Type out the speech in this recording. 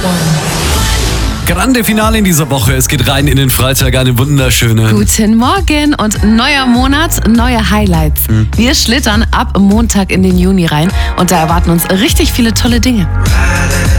Grande Finale in dieser Woche. Es geht rein in den Freitag, eine wunderschöne. Guten Morgen und neuer Monat, neue Highlights. Wir schlittern ab Montag in den Juni rein und da erwarten uns richtig viele tolle Dinge.